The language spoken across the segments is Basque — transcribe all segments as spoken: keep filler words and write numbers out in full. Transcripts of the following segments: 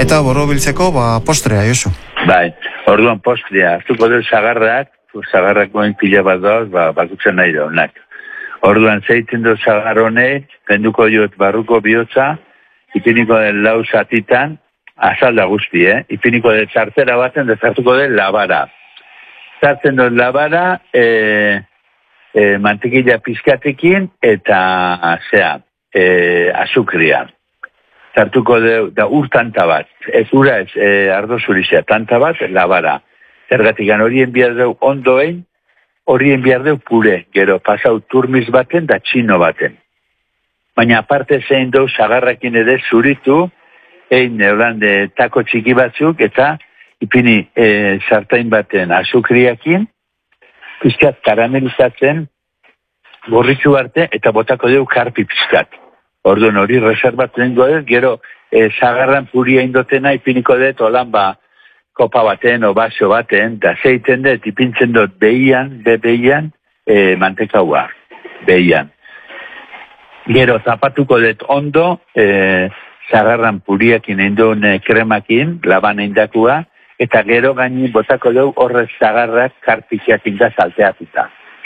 Eta borobiltzeko, ba, postrea, Josu. Bai, orduan postrea. Aztuko dut zagarrak, zagarrak goen pila bat dauz, ba, bakutzen nahi daunak. Orduan zeiten dut zagar honek, penduko jot barruko bihotza, ipiniko den lau zatitan, azalda guzti, eh? Ipiniko den zartera baten, dezartuko den labara. Zartzen dut labara, e, e, mantekila pizkatekin, eta, zea, e, azukria. Zartuko dut, da ur tanta bat, ez ura ez, e, ardo zurizia, tanta bat, labara. Zergatikan horien bihar deu ondoen, horien bihar deu pure, gero pasau turmiz baten da txino baten. Baina aparte zein deu zagarrakin ere zuritu, egin neurande tako txiki batzuk, eta ipini e, sartain baten azukriakin, pizkat karamelizatzen, gorritzu arte, eta botako deu karpi pizkat. Orduan hori reserbatzen godet, gero e, zagarran puria indotena ipiniko dut, holan ba, kopa baten, o baso baten, da zeiten dut, ipintzen dut behian, be behian, e, mantekaua, behian. Gero zapatuko dut ondo, e, zagarran puriakin induen e, kremakin, laban indakua, eta gero gaini botako dugu horrez zagarrak karpikiakin da salteatuta.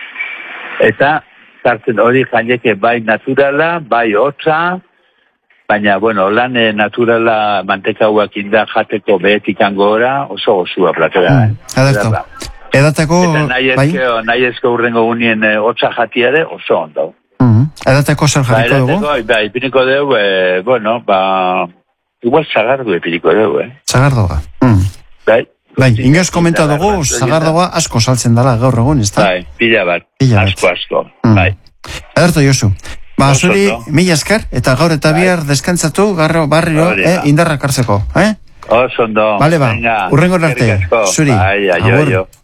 Eta zartzen hori jaineke bai naturala, bai hotza, baina, bueno, lan e, naturala mantekauak inda jateko behetikan gora, oso gozua platera. Mm, Ederto. Edateko... Eta nahi ezko, bai? nahi ezko urrengo unien e, hotza jatiare oso ondo. Mm, edateko zer jarriko dugu? Ba, edateko, ba, ipiniko dugu, e, bueno, ba... Igual zagardu ipiniko dugu, eh? Zagardoa. Mm. Bai. Bai, inoz komenta dugu, zagardoa asko saltzen dala gaur egun, ez da? Bai, pila bat, pila asko, asko, mm. bai. Ederto, Josu. Ba, zuri, mila esker, eta gaur eta bihar deskantzatu, garro, barrio, eh, indarrak hartzeko, eh? Oso ondo. Bale, ba, urrengo arte, zuri. Bai, aio, aio.